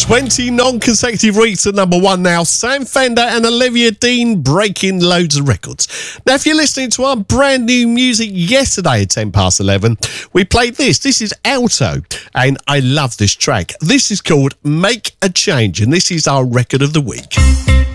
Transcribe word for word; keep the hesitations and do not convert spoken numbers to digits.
twenty non-consecutive weeks at number one now. Sam Fender and Olivia Dean breaking loads of records. Now, if you're listening to our brand new music yesterday at ten past eleven, we played this. This is Alto, and I love this track. This is called Make a Change, and this is our record of the week.